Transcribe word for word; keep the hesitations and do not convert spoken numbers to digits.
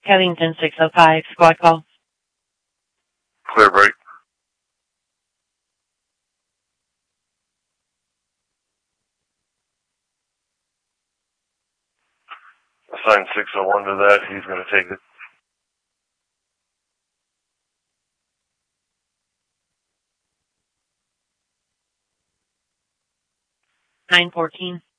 Covington six oh five, squad call. Clear break. Assign six oh one to that. He's going to take it. nine fourteen.